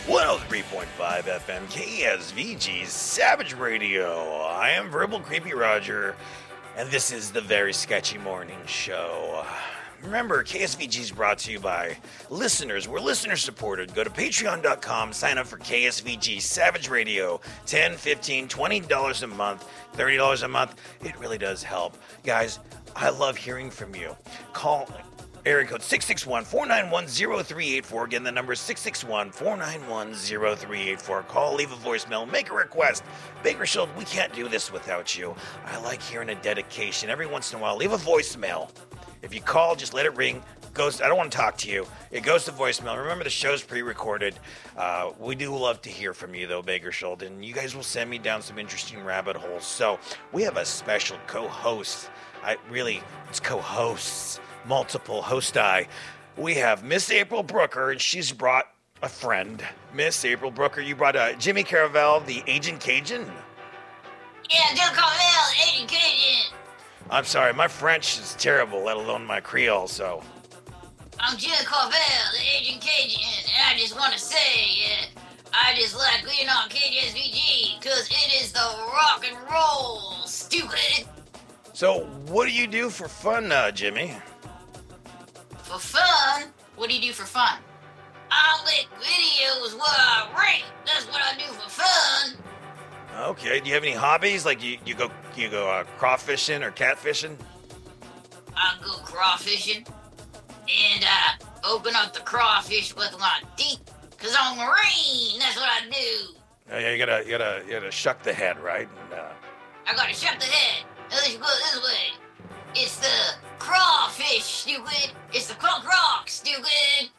103.5 FM KSVG's Savage Radio. I am Verbal Creepy Roger, and this is the Very Sketchy Morning Show. Remember, KSVG is brought to you by listeners. We're listener supported. Go to patreon.com, sign up for KSVG Savage Radio. $10, $15, $20 a month, $30 a month. It really does help. Guys, I love hearing from you. Call area code 661-491-0384. Again, the number is 661-491-0384. Call, leave a voicemail, make a request. Bakersfield, we can't do this without you. I like hearing a dedication. Every once in a while, leave a voicemail. If you call, just let it ring. I don't want to talk to you. It goes to voicemail. Remember, the show's pre-recorded. We do love to hear from you, though, Bakersfield, and you guys will send me down some interesting rabbit holes. So we have a special co-host. It's co-hosts. Multiple hosti. We have Miss April Brooker, and she's brought a friend. Miss April Brooker, you brought Jimmy Caravel, the Agent Cajun? Yeah, Joe Carvel, Agent Cajun. I'm sorry, my French is terrible, let alone my Creole, so. I'm Joe Carvel, the Agent Cajun, and I just want to say, I just like being on KSVG, because it is the rock and roll, stupid. So, what do you do for fun, Jimmy? For fun? What do you do for fun? I make videos where I rate. That's what I do for fun. Okay. Do you have any hobbies? Like you go crawfishing or catfishing? I go crawfishing, and I open up the crawfish with my teeth, cause I'm a Marine. That's what I do. Oh, yeah, you gotta shuck the head, right? And, I gotta shuck the head. Let's go this way. It's the crawfish, stupid. It's the punk rock, stupid.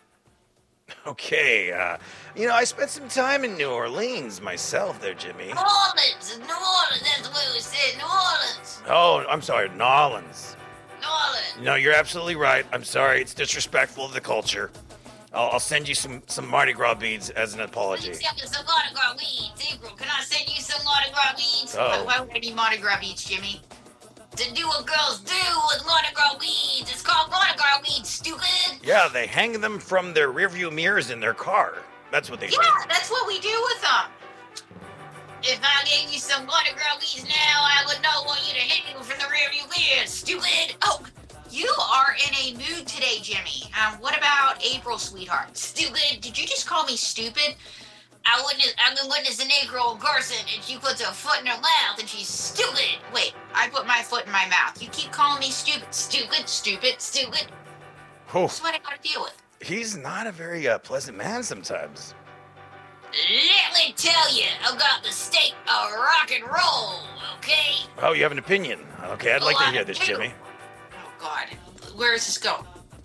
Okay, I spent some time in New Orleans myself there, Jimmy. New Orleans, that's the way we say it, New Orleans. Oh, I'm sorry, New Orleans. New Orleans. No, you're absolutely right. I'm sorry, it's disrespectful of the culture. I'll send you some Mardi Gras beads as an apology. Some Mardi Gras beads, April. Can I send you some Mardi Gras beads? Oh. Why would I need Mardi Gras beads, Jimmy? To do what girls do with Mardi Gras weeds. It's called Mardi Gras weeds, stupid. Yeah, they hang them from their rearview mirrors in their car. That's what they do. Yeah, that's what we do with them. If I gave you some Mardi Gras weeds now, I would not want you to hit me from the rearview mirror, stupid. Oh, you are in a mood today, Jimmy. What about April, sweetheart? Stupid? Did you just call me stupid? I've been witnessing April in person, and she puts her foot in her mouth, and she's stupid. Wait, I put my foot in my mouth. You keep calling me stupid. Oh, That's what I gotta deal with. he's not a very pleasant man sometimes. Let me tell you about the state of rock and roll, okay? Oh, you have an opinion. Okay, I'd like to hear this, Jimmy. Oh, God. Where is this going?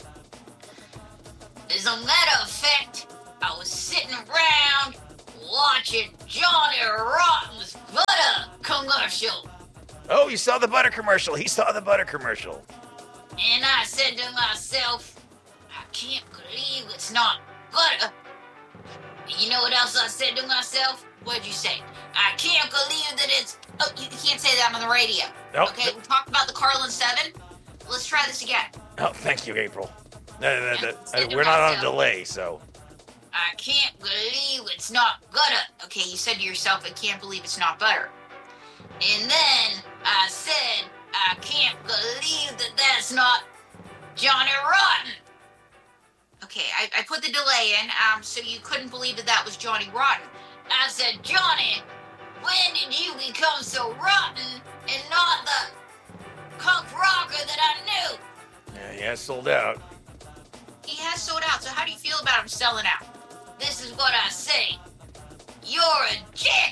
As a matter of fact, I was sitting around watching Johnny Rotten's butter commercial. Oh, you saw the butter commercial. He saw the butter commercial. And I said to myself, I can't believe it's not butter. And you know what else I said to myself? What'd you say? I can't believe that it's... Oh, you can't say that on the radio. Nope. Okay, we talked about the Carlin 7. Let's try this again. Oh, thank you, April. We're not on a delay, so... I can't believe it's not butter. Okay, you said to yourself, I can't believe it's not butter. And then I said, I can't believe that that's not Johnny Rotten. Okay, I put the delay in, so you couldn't believe that was Johnny Rotten. I said, Johnny, when did you become so rotten and not the punk rocker that I knew? Yeah, he has sold out. He has sold out, so how do you feel about him selling out? This is what I say. You're a dick!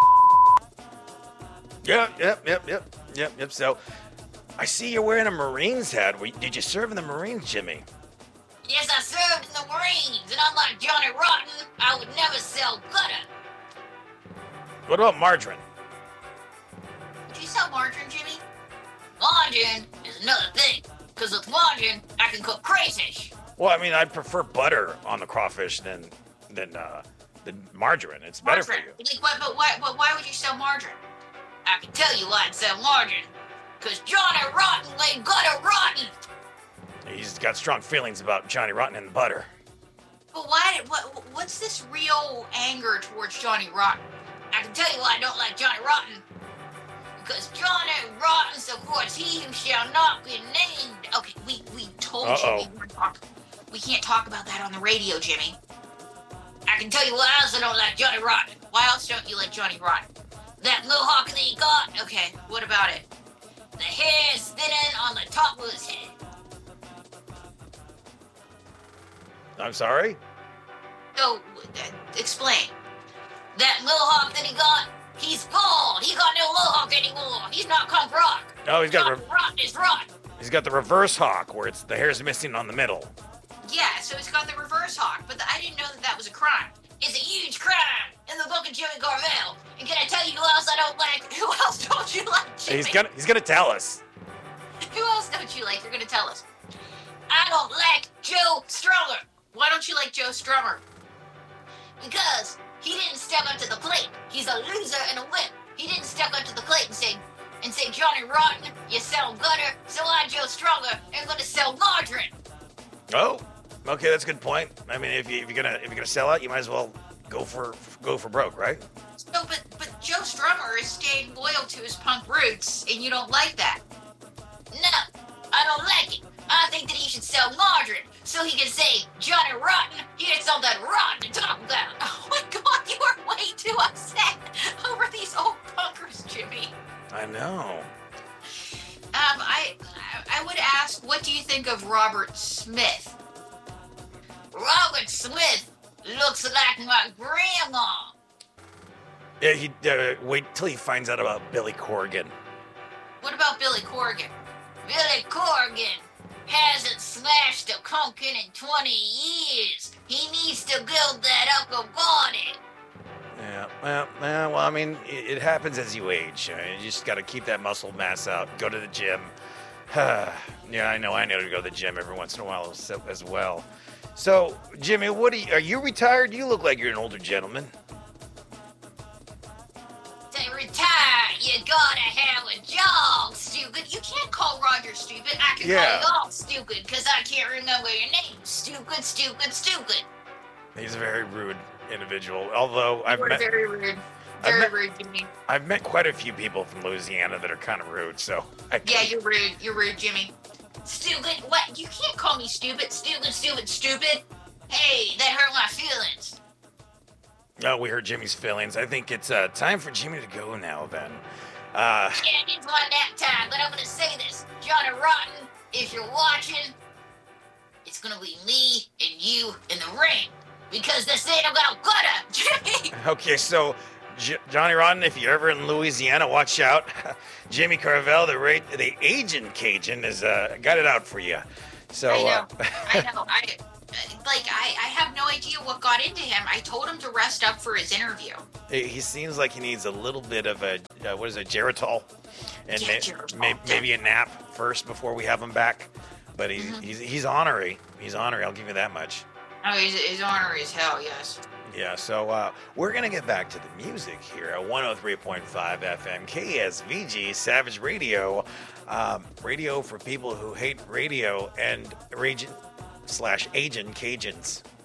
Yep. So, I see you're wearing a Marines hat. Did you serve in the Marines, Jimmy? Yes, I served in the Marines, and unlike Johnny Rotten, I would never sell butter. What about margarine? Did you sell margarine, Jimmy? Margarine is another thing, because with margarine, I can cook crayfish. Well, I mean, I'd prefer butter on the crawfish than margarine. It's better for you. But why would you sell margarine? I can tell you why I'd sell margarine. Because Johnny Rotten laid butter rotten. He's got strong feelings about Johnny Rotten and butter. But why? What's this real anger towards Johnny Rotten? I can tell you why I don't like Johnny Rotten. Because Johnny Rotten's, of course, he who shall not be named. Okay, we told you we can't talk about that on the radio, Jimmy. I can tell you why else I don't like Johnny Rotten. Why else don't you like Johnny Rotten? That mohawk that he got. Okay, what about it? The hair is thinning on the top of his head. I'm sorry? So, explain. That mohawk that he got, he's bald. He got no mohawk anymore. He's not punk rock. Oh, he's got He's the reverse hawk, where the hair's missing on the middle. Yeah, so he's got the reverse hawk, but I didn't know that was a crime. It's a huge crime in the book of Jimmy Carvel. And can I tell you who else I don't like? Who else don't you like, Jimmy? He's gonna tell us. Who else don't you like? You're gonna tell us. I don't like Joe Strummer. Why don't you like Joe Strummer? Because he didn't step up to the plate. He's a loser and a wimp. He didn't step up to the plate and say, Johnny Rotten, you sell gutter, so I, Joe Strummer, am gonna sell margarine. Oh, okay, that's a good point. I mean, if you're gonna sell out, you might as well go for broke, right? No, but Joe Strummer is staying loyal to his punk roots, and you don't like that. No, I don't like it. I think that he should sell margarine so he can say, Johnny Rotten, here's something rotten to talk about. Oh my God, you are way too upset over these old punkers, Jimmy. I know. I would ask, what do you think of Robert Smith? Robert Smith looks like my grandma. Yeah, he wait till he finds out about Billy Corgan. What about Billy Corgan? Billy Corgan hasn't smashed a pumpkin in 20 years. He needs to build that upper body. Yeah, well, I mean, it happens as you age. You just got to keep that muscle mass out. Go to the gym. Yeah, I know to go to the gym every once in a while as well. So, Jimmy, are you retired? You look like you're an older gentleman. To retire, you gotta have a job, stupid. You can't call Roger stupid. I can call you all stupid because I can't remember your name. Stupid, stupid, stupid. He's a very rude individual. Although very rude. Very rude to me. I've met quite a few people from Louisiana that are kind of rude. So yeah, you're rude. You're rude, Jimmy. Stupid. What? You can't call me stupid. Stupid. Stupid. Stupid. Hey, that hurt my feelings. Oh, we hurt Jimmy's feelings. I think it's time for Jimmy to go now. Then. Yeah, it's my nap time. But I'm gonna say this, Johnny Rotten. If you're watching, it's gonna be me and you in the ring. Because this ain't about gutter, Jimmy. Okay, so Johnny Rotten, if you're ever in Louisiana, watch out. Jimmy Carvel, the aging Cajun, has got it out for you. So I know. I have no idea what got into him. I told him to rest up for his interview. He seems like he needs a little bit of a Geritol, and maybe a nap first before we have him back. But he's ornery. He's ornery. I'll give you that much. Oh, he's ornery as hell, yes. Yeah, so we're going to get back to the music here at 103.5 FM, KSVG, Savage Radio, radio for people who hate radio and /Agent Cajuns.